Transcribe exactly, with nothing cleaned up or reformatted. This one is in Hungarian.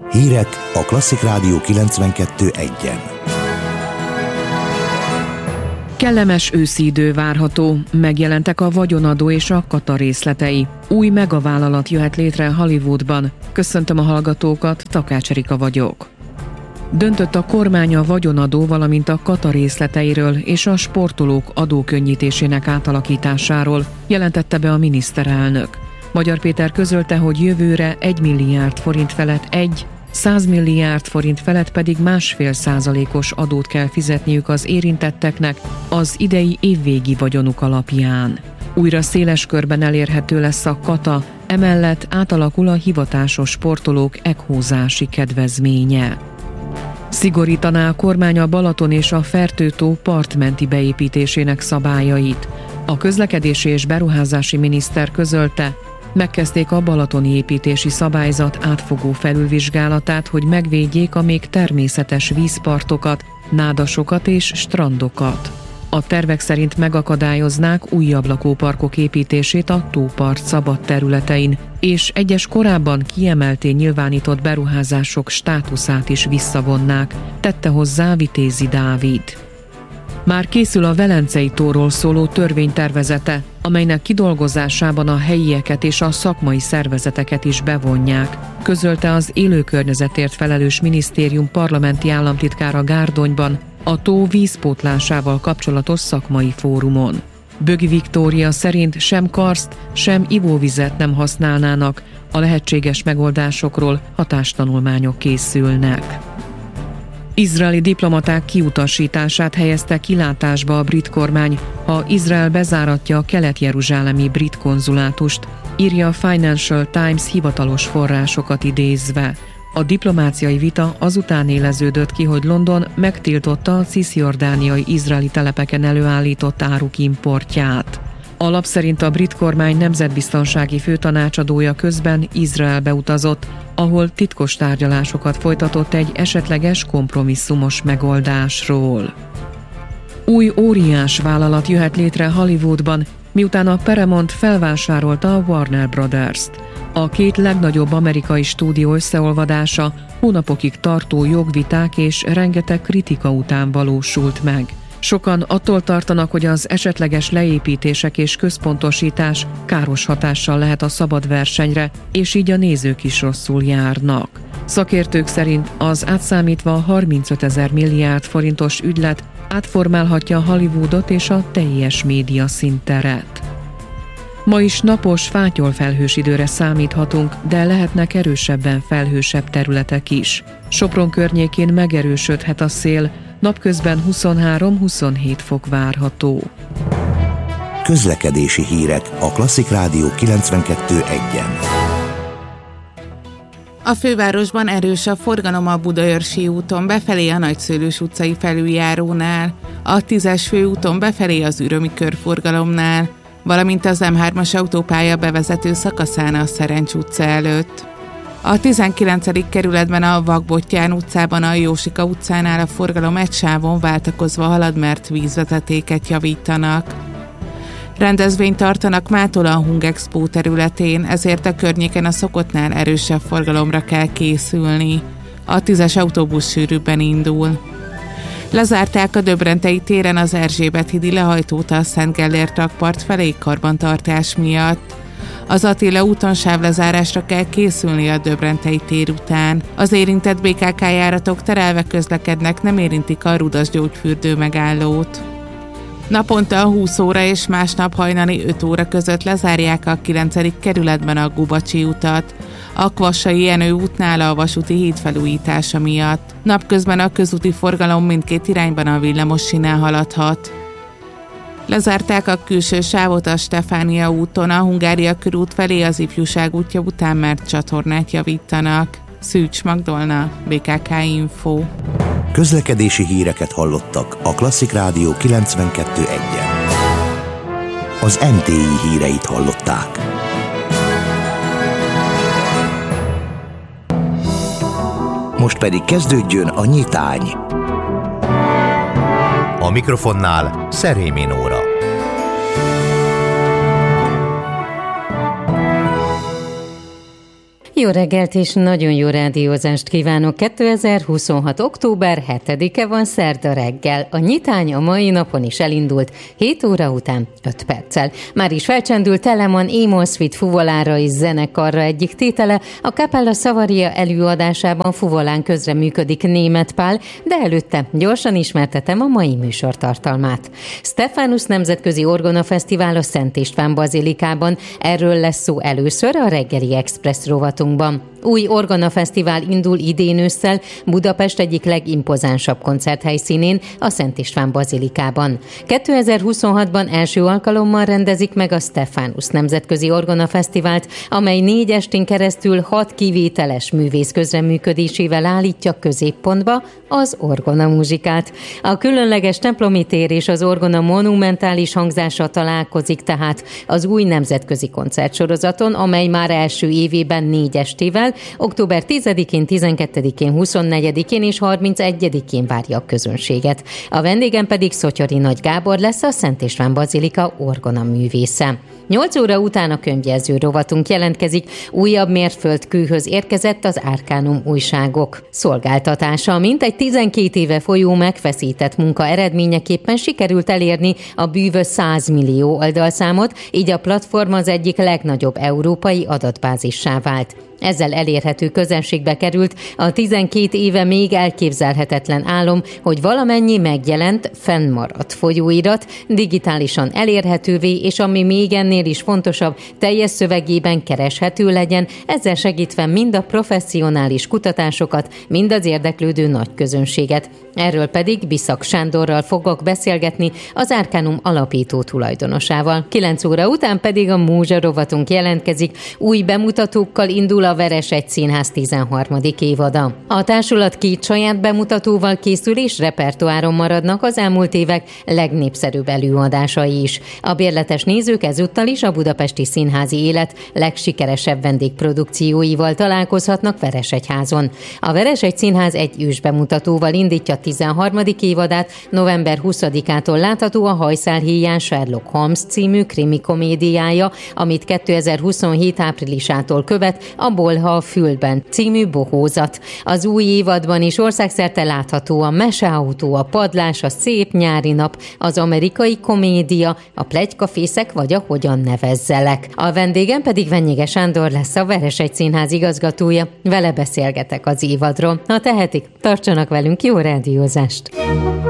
Hírek a Klasszik Rádió kilencvenkettő egyen. Kellemes őszi idő várható, megjelentek a vagyonadó és a kata részletei. Új megavállalat jöhet létre Hollywoodban. Köszöntöm a hallgatókat, Takács Erika vagyok. Döntött a kormány a vagyonadó, valamint a kata részleteiről és a sportolók adókönnyítésének átalakításáról, jelentette be a miniszterelnök. Magyar Péter közölte, hogy jövőre egy milliárd forint felett egy, száz milliárd forint felett pedig másfél százalékos adót kell fizetniük az érintetteknek az idei évvégi vagyonuk alapján. Újra széles körben elérhető lesz a kata, emellett átalakul a hivatásos sportolók ekhózási kedvezménye. Szigorítaná a kormány a Balaton és a Fertő-tó partmenti beépítésének szabályait. A közlekedési és beruházási miniszter közölte, megkezdték a balatoni építési szabályzat átfogó felülvizsgálatát, hogy megvédjék a még természetes vízpartokat, nádasokat és strandokat. A tervek szerint megakadályoznák újabb lakóparkok építését a tópart szabad területein, és egyes korábban kiemelté nyilvánított beruházások státuszát is visszavonnák, tette hozzá Vitézi Dávid. Már készül a Velencei tóról szóló törvénytervezete, amelynek kidolgozásában a helyieket és a szakmai szervezeteket is bevonják, közölte az élőkörnyezetért felelős minisztérium parlamenti államtitkára Gárdonyban a tó vízpótlásával kapcsolatos szakmai fórumon. Bögi Viktória szerint sem karszt, sem ivóvizet nem használnának, a lehetséges megoldásokról hatástanulmányok készülnek. Izraeli diplomaták kiutasítását helyezte kilátásba a brit kormány, ha Izrael bezáratja a kelet-jeruzsálemi brit konzulátust, írja a Financial Times hivatalos forrásokat idézve. A diplomáciai vita azután éleződött ki, hogy London megtiltotta a cisziordániai izraeli telepeken előállított áruk importját. A lap szerint a brit kormány nemzetbiztonsági főtanácsadója közben Izraelbe utazott, ahol titkos tárgyalásokat folytatott egy esetleges kompromisszumos megoldásról. Új óriás vállalat jöhet létre Hollywoodban, miután a Paramount felvásárolta a Warner Brothers-t. A két legnagyobb amerikai stúdió összeolvadása hónapokig tartó jogviták és rengeteg kritika után valósult meg. Sokan attól tartanak, hogy az esetleges leépítések és központosítás káros hatással lehet a szabad versenyre, és így a nézők is rosszul járnak. Szakértők szerint az átszámítva harmincötezer milliárd forintos ügylet átformálhatja Hollywoodot és a teljes média színteret. Ma is napos, fátyolfelhős időre számíthatunk, de lehetnek erősebben felhősebb területek is. Sopron környékén megerősödhet a szél, napközben huszonhárom-huszonhét fok várható. Közlekedési hírek a Klasszik Rádió kilencvenkettő egyen. A fővárosban erős a forgalom a Budaörsi úton befelé a Nagyszőlős utcai felüljárónál, a tízes főúton befelé az Ürömi körforgalomnál, valamint az em hármas autópálya bevezető szakaszán a Szerencs utca előtt. A tizenkilencedik kerületben a Vakbottyán utcában a Jósika utcánál a forgalom egy sávon váltakozva halad, mert vízvezetéket javítanak. Rendezvényt tartanak mától a Hungexpo területén, ezért a környéken a szokottnál erősebb forgalomra kell készülni. A tízes autóbusz sűrűbben indul. Lezárták a Döbrentei téren az Erzsébet-hídi lehajtót a Szent Gellért rakpart felé karbantartás miatt. Az Attila úton sávlezárásra kell készülni a Döbrentei tér után. Az érintett bé ká ká járatok terelve közlekednek, nem érintik a Rudas gyógyfürdő megállót. Naponta a húsz óra és másnap hajnali öt óra között lezárják a kilencedik kerületben a Gubacsi utat, a Kvassai Jenő útnál a vasúti híd felújítása miatt. Napközben a közúti forgalom mindkét irányban a villamossinál haladhat. Lezárták a külső sávot a Stefánia úton, a Hungária körút felé az Ifjúság útja után, mert csatornát javítanak. Szűcs Magdolna, bé ká ká Info. Közlekedési híreket hallottak a Klasszik Rádió kilencvenkettő egyen. Az em té i híreit hallották. Most pedig kezdődjön a nyitány. A mikrofonnál Szerémi Nóra. Jó reggelt és nagyon jó rádiózást kívánok! kétezer-huszonhat. október hetedike van, szerda reggel. A nyitány a mai napon is elindult, hét óra után öt perccel. Már is felcsendült Telemann Amon Suite fuvolára és zenekarra egyik tétele, a Capella Savaria előadásában fuvolán közreműködik Németh Pál, de előtte gyorsan ismertetem a mai műsor tartalmát. Stephanus Nemzetközi Orgona Fesztivál a Szent István Bazilikában, erről lesz szó először a reggeli Express rovatunkban. Új Orgona Fesztivál indul idén ősszel Budapest egyik legimpozánsabb koncerthelyszínén, a Szent István Bazilikában. kétezer-huszonhatban első alkalommal rendezik meg a Stephanus Nemzetközi Orgona Fesztivált, amely négy estén keresztül hat kivételes művész közreműködésével állítja középpontba az orgona muzsikát. A különleges templomi tér és az orgona monumentális hangzása találkozik tehát az új nemzetközi koncertsorozaton, amely már első évében négy estével, október tizedikén, tizenkettedikén, huszonnegyedikén és harmincegyedikén várja a közönséget. A vendégem pedig Szottyori Nagy Gábor lesz, a Szent István Bazilika orgona művésze. nyolc óra után a könyvjelző rovatunk jelentkezik, újabb mérföldkőhöz érkezett az Arcanum újságok szolgáltatása. Mintegy tizenkét éve folyó megfeszített munka eredményeképpen sikerült elérni a bűvös száz millió oldalszámot, így a platform az egyik legnagyobb európai adatbázissá vált. Ezzel elérhető közönségbe került a tizenkét éve még elképzelhetetlen álom, hogy valamennyi megjelent, fennmaradt folyóirat digitálisan elérhetővé, és ami még ennél is fontosabb, teljes szövegében kereshető legyen, ezzel segítve mind a professzionális kutatásokat, mind az érdeklődő nagy közönséget. Erről pedig Biszak Sándorral fogok beszélgetni, az Arcanum alapító tulajdonosával. kilenc óra után pedig a Múzsa rovatunk jelentkezik, új bemutatókkal indul a Veresegy Színház tizenharmadik évada. A társulat két saját bemutatóval készül és repertoáron maradnak az elmúlt évek legnépszerűbb előadásai is. A bérletes nézők ezúttal is a budapesti színházi élet legsikeresebb vendégprodukcióival találkozhatnak Veresegyházon. A Veresegy Színház egy ősbemutatóval indítja tizenharmadik évadát, november huszadikától látható a Hajszál híján Sherlock Holmes című krimi komédiája, amit kétezer-huszonhét áprilisától követ a Bolha a Fülben című bohózat. Az új évadban is országszerte látható a Meseautó, a Padlás, a Szép nyári nap, az Amerikai komédia, a Pletykafészek vagy a Hogyan nevezzelek. A vendégem pedig Venyige Sándor lesz, a Veresegy Színház igazgatója. Vele beszélgetek az évadról. Ha tehetik, tartsanak velünk, jó rádiózást!